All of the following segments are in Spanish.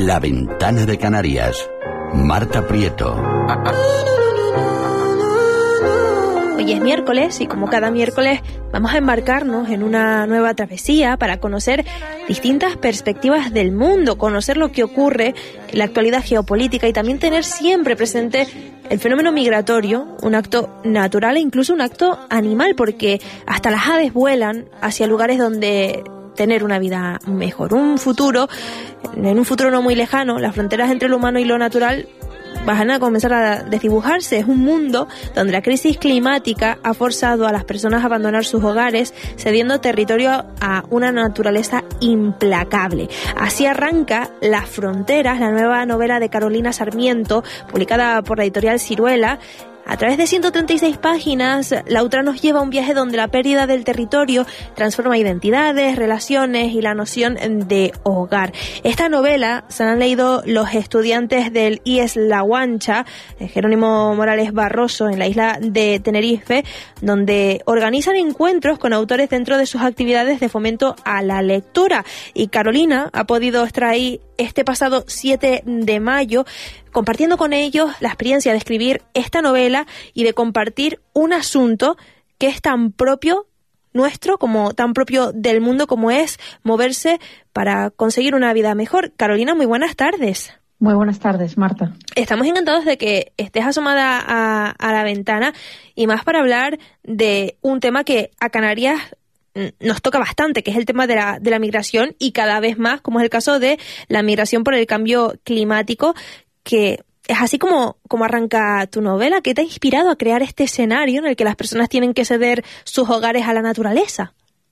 La Ventana de Canarias. Marta Prieto. Hoy es miércoles y como cada miércoles vamos a embarcarnos en una nueva travesía para conocer distintas perspectivas del mundo, conocer lo que ocurre en la actualidad geopolítica y también tener siempre presente el fenómeno migratorio, un acto natural e incluso un acto animal, porque hasta las aves vuelan hacia lugares donde tener una vida mejor. En un futuro no muy lejano, las fronteras entre lo humano y lo natural van a comenzar a desdibujarse. Es un mundo donde la crisis climática ha forzado a las personas a abandonar sus hogares, cediendo territorio a una naturaleza implacable. Así arranca Las Fronteras, la nueva novela de Carolina Sarmiento, publicada por la editorial Siruela. A través de 136 páginas, la autora nos lleva a un viaje donde la pérdida del territorio transforma identidades, relaciones y la noción de hogar. Esta novela se la han leído los estudiantes del IES La Guancha, Jerónimo Morales Barroso, en la isla de Tenerife, donde organizan encuentros con autores dentro de sus actividades de fomento a la lectura. Y Carolina ha podido estar ahí este pasado 7 de mayo, compartiendo con ellos la experiencia de escribir esta novela y de compartir un asunto que es tan propio nuestro, como tan propio del mundo, como es moverse para conseguir una vida mejor. Carolina, muy buenas tardes. Muy buenas tardes, Marta. Estamos encantados de que estés asomada a la ventana, y más para hablar de un tema que a Canarias nos toca bastante, que es el tema de la migración, y cada vez más, como es el caso de la migración por el cambio climático, que es así como arranca tu novela. ¿Qué te ha inspirado a crear este escenario en el que las personas tienen que ceder sus hogares a la naturaleza?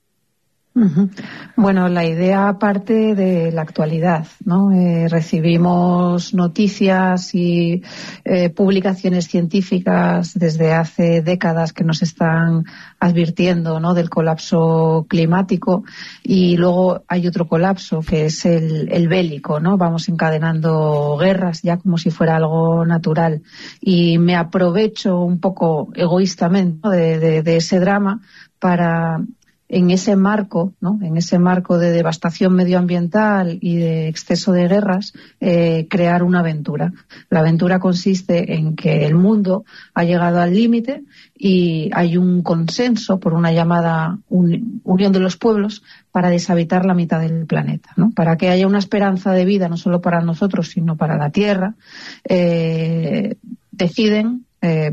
Bueno, la idea parte de la actualidad, ¿no? Recibimos noticias y publicaciones científicas desde hace décadas que nos están advirtiendo, ¿no?, del colapso climático, y luego hay otro colapso que es el bélico, ¿no? Vamos encadenando guerras ya como si fuera algo natural, y me aprovecho un poco egoístamente, ¿no?, de ese drama para, en ese marco, ¿no?, en ese marco de devastación medioambiental y de exceso de guerras, crear una aventura. La aventura consiste en que el mundo ha llegado al límite y hay un consenso por una llamada unión de los pueblos para deshabitar la mitad del planeta, ¿no? Para que haya una esperanza de vida no solo para nosotros, sino para la Tierra. Deciden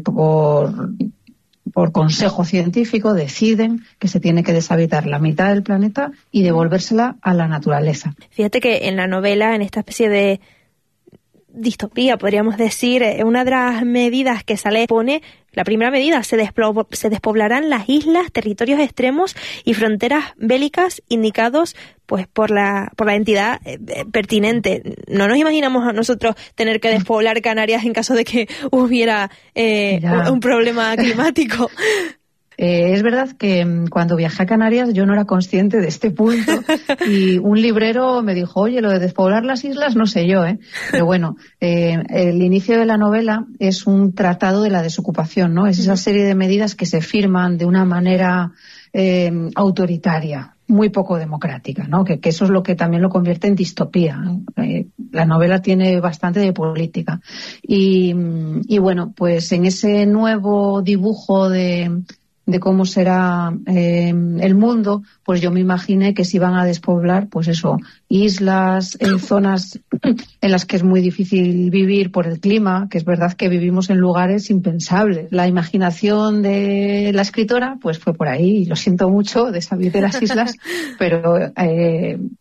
por consejo científico, deciden que se tiene que deshabitar la mitad del planeta y devolvérsela a la naturaleza. Fíjate que en la novela, en esta especie de distopía, podríamos decir, una de las medidas que sale pone, la primera medida, se despoblarán las islas, territorios extremos y fronteras bélicas indicados pues por la entidad pertinente. No nos imaginamos a nosotros tener que despoblar Canarias en caso de que hubiera un problema climático. Es verdad que cuando viajé a Canarias yo no era consciente de este punto, y un librero me dijo, oye, lo de despoblar las islas no sé yo, Pero bueno, el inicio de la novela es un tratado de la desocupación, ¿no? Es esa serie de medidas que se firman de una manera autoritaria, muy poco democrática, ¿no? Que eso es lo que también lo convierte en distopía, ¿no? La novela tiene bastante de política. Y bueno, pues en ese nuevo dibujo de cómo será el mundo, pues yo me imaginé que se iban a despoblar, pues eso, islas, zonas en las que es muy difícil vivir por el clima, que es verdad que vivimos en lugares impensables. La imaginación de la escritora pues fue por ahí, y lo siento mucho de salir de las islas, pero